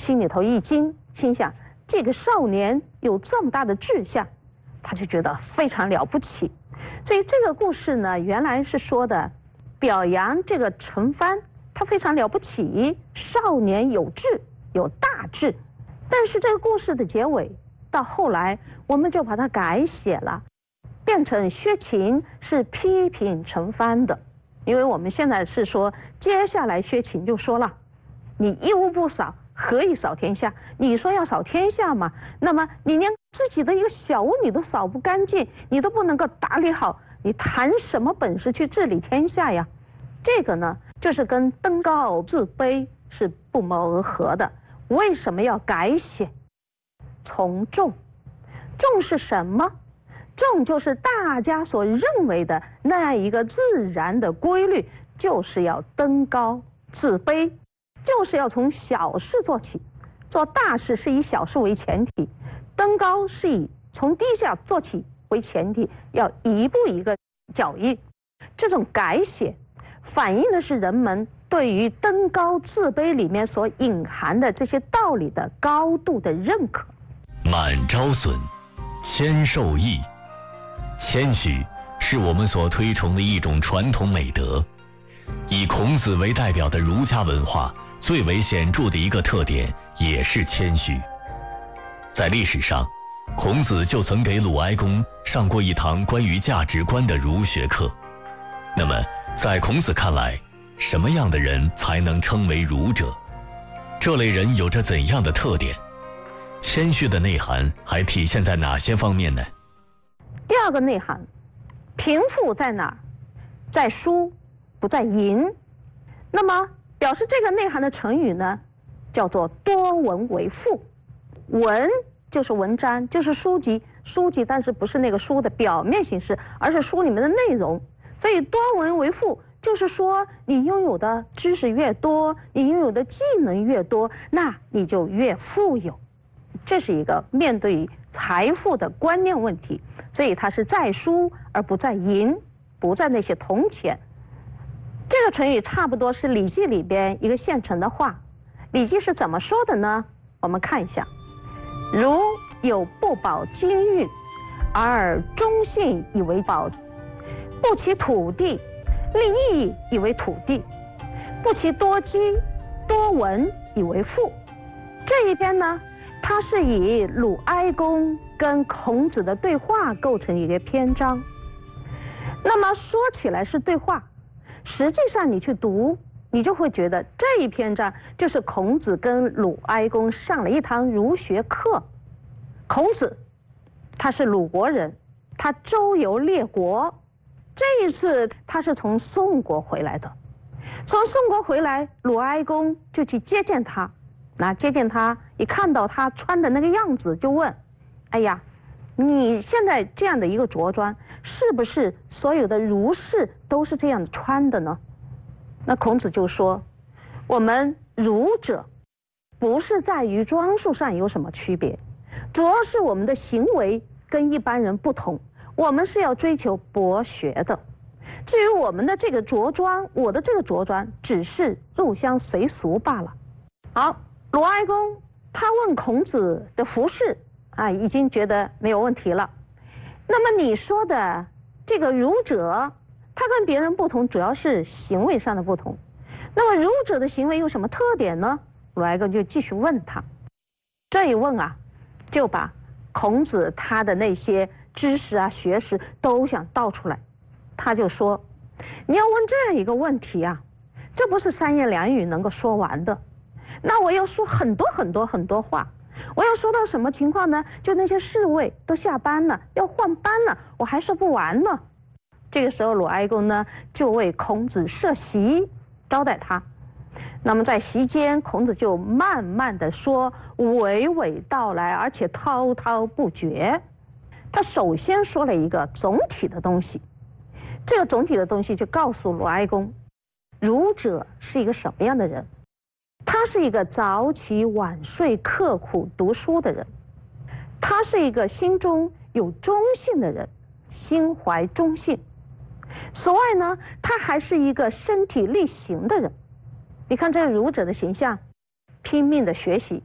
心里头一惊，心想这个少年有这么大的志向，他就觉得非常了不起。所以这个故事呢，原来是说的表扬这个陈蕃，他非常了不起，少年有志，有大志。但是这个故事的结尾到后来，我们就把它改写了，变成薛勤是批评陈蕃的。因为我们现在是说，接下来薛勤就说了，你一屋不扫，何以扫天下？你说要扫天下嘛，那么你连自己的一个小屋你都扫不干净，你都不能够打理好，你谈什么本事去治理天下呀？这个呢，就是跟登高自卑是不谋而合的。为什么要改写？从众。众是什么？众就是大家所认为的那一个自然的规律，就是要登高自卑，就是要从小事做起，做大事是以小事为前提，登高是以从低下做起为前提，要一步一个脚印。这种改写反映的是人们对于登高自卑里面所隐含的这些道理的高度的认可。 满招损，谦受益。谦虚是我们所推崇的一种传统美德。以孔子为代表的儒家文化最为显著的一个特点也是谦虚。在历史上，孔子就曾给鲁哀公上过一堂关于价值观的儒学课。那么在孔子看来，什么样的人才能称为儒者？这类人有着怎样的特点？谦虚的内涵还体现在哪些方面呢？ 第二个内涵，贫富在哪儿？在书，不在淫。那么表示这个内涵的成语呢，叫做多闻为富。文就是文章，就是书籍，但是不是那个书的表面形式，而是书里面的内容。所以多闻为富，就是说你拥有的知识越多，你拥有的技能越多，那你就越富有。这是一个面对于财富的观念问题，所以它是在书而不在银，不在那些铜钱。这个成语差不多是《礼记》里边一个现成的话。《礼记》是怎么说的呢？我们看一下：如有不保金玉，而忠信以为宝；不其土地，利益以为土地；不其多积，多闻以为富。这一边呢，它是以鲁哀公跟孔子的对话构成一个篇章。那么说起来是对话，实际上你去读，你就会觉得这一篇章就是孔子跟鲁哀公上了一堂儒学课。孔子他是鲁国人，他周游列国，这一次他是从宋国回来的。从宋国回来，鲁哀公就去接见他。接见他，一看到他穿的那个样子，就问：哎呀，你现在这样的一个着装，是不是所有的儒士都是这样穿的呢？那孔子就说：我们儒者不是在于装束上有什么区别，主要是我们的行为跟一般人不同，我们是要追求博学的。至于我们的这个着装，我的这个着装只是入乡随俗罢了。好，鲁哀公他问孔子的服饰已经觉得没有问题了。那么你说的这个儒者，他跟别人不同，主要是行为上的不同。那么儒者的行为有什么特点呢？鲁哀公就继续问他。这一问就把孔子他的那些知识学识都想倒出来。他就说：你要问这样一个问题这不是三言两语能够说完的。那我要说很多很多很多话，我要说到什么情况呢？就那些侍卫都下班了，要换班了，我还说不完呢。这个时候鲁哀公呢，就为孔子设席招待他。那么在席间，孔子就慢慢的说，娓娓道来，而且滔滔不绝。他首先说了一个总体的东西，这个总体的东西就告诉鲁哀公，儒者是一个什么样的人。他是一个早起晚睡、刻苦读书的人，他是一个心中有忠信的人，心怀忠信。此外呢，他还是一个身体力行的人。你看这个儒者的形象，拼命的学习，